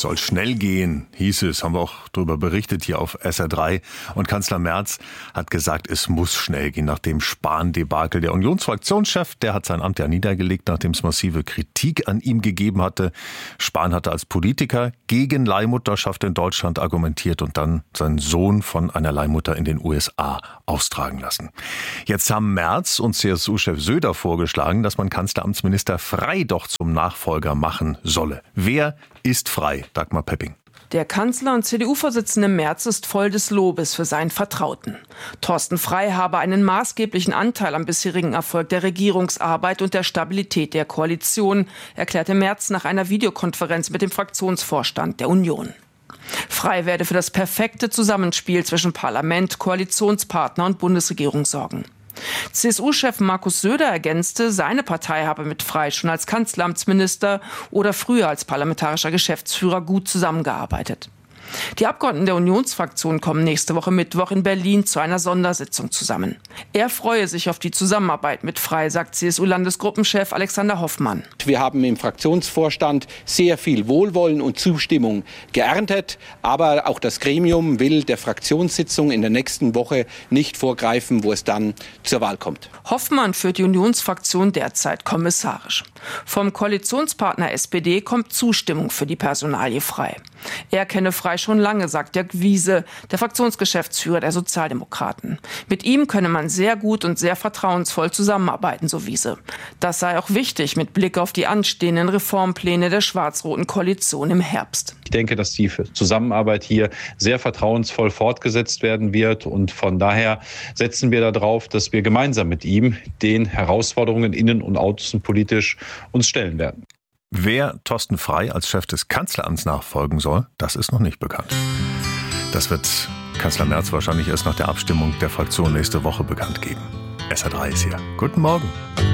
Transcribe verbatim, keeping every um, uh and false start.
soll schnell gehen, hieß es, haben wir auch darüber berichtet hier auf S R drei. Und Kanzler Merz hat gesagt, es muss schnell gehen nach dem Spahn-Debakel. Der Unionsfraktionschef, der hat sein Amt ja niedergelegt, nachdem es massive Kritik an ihm gegeben hatte. Spahn hatte als Politiker gegen Leihmutterschaft in Deutschland argumentiert und dann seinen Sohn von einer Leihmutter in den U S A austragen lassen. Jetzt haben Merz und C S U-Chef Söder vorgeschlagen, dass man Kanzleramtsminister Frey doch zum Nachfolger machen solle. Wer ist Frey? Dagmar Pepping. Der Kanzler und C D U-Vorsitzende Merz ist voll des Lobes für seinen Vertrauten. Thorsten Frey habe einen maßgeblichen Anteil am bisherigen Erfolg der Regierungsarbeit und der Stabilität der Koalition, erklärte Merz nach einer Videokonferenz mit dem Fraktionsvorstand der Union. Frey werde für das perfekte Zusammenspiel zwischen Parlament, Koalitionspartner und Bundesregierung sorgen. C S U-Chef Markus Söder ergänzte, seine Partei habe mit Frey schon als Kanzleramtsminister oder früher als parlamentarischer Geschäftsführer gut zusammengearbeitet. Die Abgeordneten der Unionsfraktion kommen nächste Woche Mittwoch in Berlin zu einer Sondersitzung zusammen. Er freue sich auf die Zusammenarbeit mit Frey, sagt C S U-Landesgruppenchef Alexander Hoffmann. Wir haben im Fraktionsvorstand sehr viel Wohlwollen und Zustimmung geerntet, aber auch das Gremium will der Fraktionssitzung in der nächsten Woche nicht vorgreifen, wo es dann zur Wahl kommt. Hoffmann führt die Unionsfraktion derzeit kommissarisch. Vom Koalitionspartner S P D kommt Zustimmung für die Personalie Frey. Er kenne Frey schon lange, sagt Dirk Wiese, der Fraktionsgeschäftsführer der Sozialdemokraten. Mit ihm könne man sehr gut und sehr vertrauensvoll zusammenarbeiten, so Wiese. Das sei auch wichtig mit Blick auf die anstehenden Reformpläne der schwarz-roten Koalition im Herbst. Ich denke, dass die Zusammenarbeit hier sehr vertrauensvoll fortgesetzt werden wird und von daher setzen wir darauf, dass wir gemeinsam mit ihm den Herausforderungen innen- und außenpolitisch uns stellen werden. Wer Thorsten Frey als Chef des Kanzleramts nachfolgen soll, das ist noch nicht bekannt. Das wird Kanzler Merz wahrscheinlich erst nach der Abstimmung der Fraktion nächste Woche bekannt geben. S R drei ist hier. Guten Morgen.